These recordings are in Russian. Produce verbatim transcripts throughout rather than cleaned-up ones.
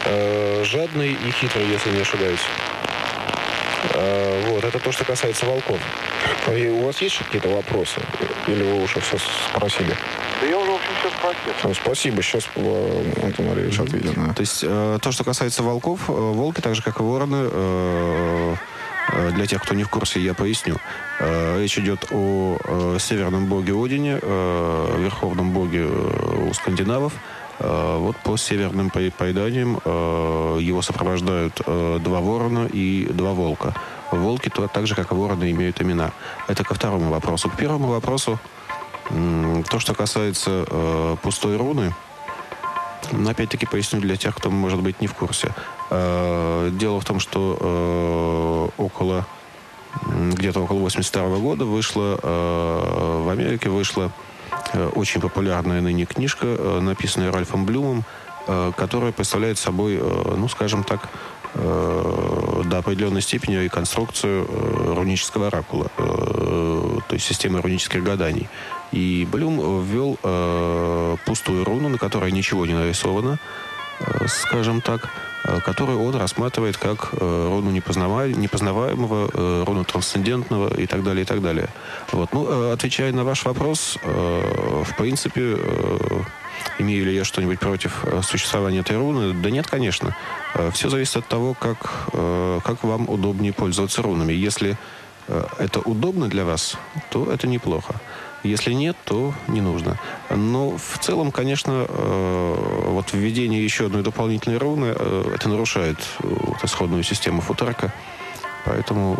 э, жадный и хитрый, если не ошибаюсь. Э, вот, это то, что касается волков. И у вас есть какие-то вопросы? Или вы уже все спросили? Да я уже, в общем, все спросил. Ну, спасибо, сейчас Антон Андреевич ответит. Да. То есть, э, то, что касается волков, э, волки, так же, как и вороны, э, э, для тех, кто не в курсе, я поясню. Э, речь идет о э, северном боге Одине, э, верховном боге э, у скандинавов. Э, вот по северным преданиям э, его сопровождают э, два ворона и два волка. Волки, то, так же, как и вороны, имеют имена. Это ко второму вопросу. К первому вопросу. То, что касается э, пустой руны, опять-таки поясню для тех, кто, может быть, не в курсе. Э, дело в том, что э, около, где-то около восемьдесят второго года вышла, э, в Америке вышла э, очень популярная ныне книжка, э, написанная Ральфом Блюмом, э, которая представляет собой, э, ну, скажем так, э, до определенной степени реконструкцию э, рунического оракула, э, то есть системы рунических гаданий. И Блюм ввел э, пустую руну, на которой ничего не нарисовано, э, скажем так, э, которую он рассматривает как э, руну непознава- непознаваемого, э, руну трансцендентного и так далее, и так далее. Вот. Ну, э, отвечая на ваш вопрос, э, в принципе, э, имею ли я что-нибудь против э, существования этой руны? Да нет, конечно. Э, все зависит от того, как, э, как вам удобнее пользоваться рунами. Если э, это удобно для вас, то это неплохо. Если нет, то не нужно. Но в целом, конечно, э, вот введение еще одной дополнительной руны, э, это нарушает э, вот, исходную систему Футарка. Поэтому,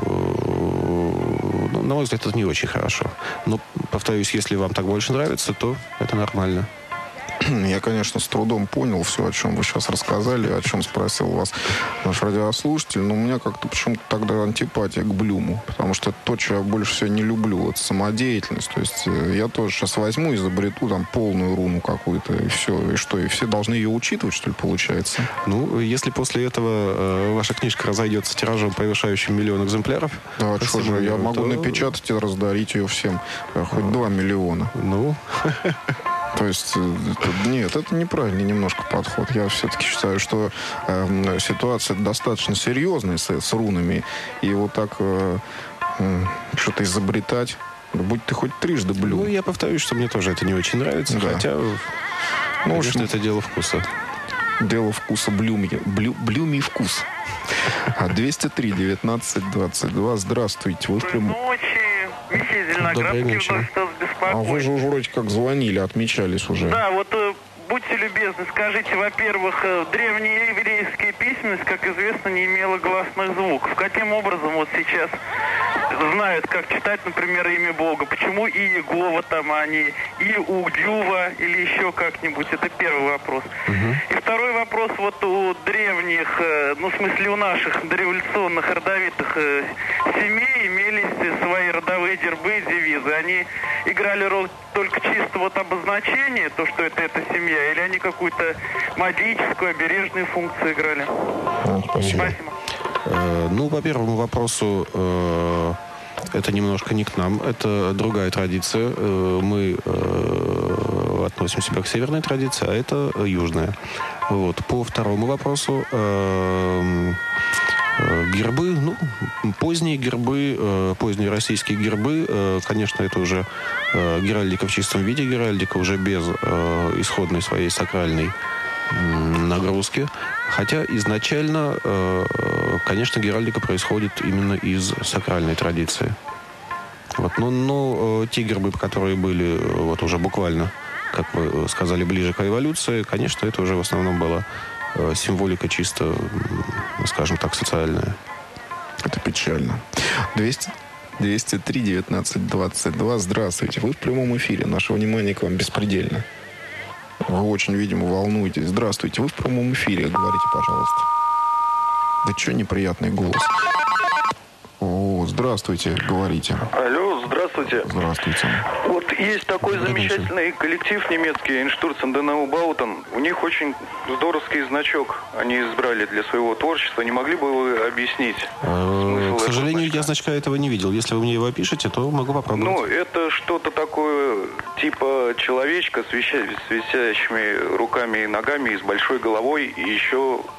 э, ну, на мой взгляд, это не очень хорошо. Но, повторюсь, если вам так больше нравится, то это нормально. Я, конечно, с трудом понял все, о чем вы сейчас рассказали, о чем спросил вас наш радиослушатель, но у меня как-то почему-то тогда антипатия к Блюму, потому что то, что я больше всего не люблю, это самодеятельность. То есть я тоже сейчас возьму, изобрету там полную руну какую-то, и все, и что, и все должны ее учитывать, что ли, получается? Ну, если после этого э, ваша книжка разойдется тиражом, превышающим миллион экземпляров... Да, а что же, я могу то... напечатать и раздарить ее всем, хоть а... два миллиона. Ну... То есть, это, нет, это неправильный немножко подход. Я все-таки считаю, что э, ситуация достаточно серьезная с, с рунами. И вот так э, э, что-то изобретать, будь ты хоть трижды Блюм. Ну, я повторюсь, что мне тоже это не очень нравится. Да. Хотя, ну, конечно, общем, это дело вкуса. Дело вкуса Блюми. Блю, Блюми вкус. А двести три девятнадцать двадцать два. Здравствуйте. Вы в прямом... Михей Зеленоградский вновь нас беспокоит. А вы же вроде как звонили, отмечались уже. Да, вот э, будьте любезны, скажите, во-первых, э, древнееврейская письменность, как известно, не имела гласных звуков. Каким образом вот сейчас знают, как читать, например, имя Бога? Почему и Иегова там, а не и Угдюва или еще как-нибудь? Это первый вопрос. Угу. И второй вопрос, вот у древних, э, ну, в смысле, у наших дореволюционных родовитых э, семей имелись свои родовые гербы и девизы. Они играли роль только чисто вот обозначения, то, что это эта семья, или они какую-то магическую, обережную функцию играли? Спасибо. Спасибо. Э, ну, по первому вопросу, э, это немножко не к нам, это другая традиция. Э, мы э, относим себя к северной традиции, а это южная. Вот. По второму вопросу, э, гербы, ну, поздние гербы, э, поздние российские гербы, э, конечно, это уже э, геральдика в чистом виде, геральдика уже без э, исходной своей сакральной э, нагрузки. Хотя изначально, э, конечно, геральдика происходит именно из сакральной традиции. Вот. Но, но э, те гербы, которые были вот уже буквально, как вы сказали, ближе к революции, конечно, это уже в основном было символика чисто, скажем так, социальная. Это печально. двести, двести три девятнадцать двадцать два. Здравствуйте. Вы в прямом эфире. Наше внимание к вам беспредельно. Вы очень, видимо, волнуетесь. Здравствуйте. Вы в прямом эфире. Говорите, пожалуйста. Да что неприятный голос. О, здравствуйте. Говорите. Алло, здравствуйте. Здравствуйте. Вот есть такой замечательный коллектив немецкий, Einstürzen der Neubauten. У них очень здоровский значок они избрали для своего творчества. Не могли бы вы объяснить? Э, к сожалению, я значка этого не видел. Если вы мне его опишете, то могу попробовать. Ну, это что-то такое, типа человечка с висящими руками и ногами и с большой головой, и еще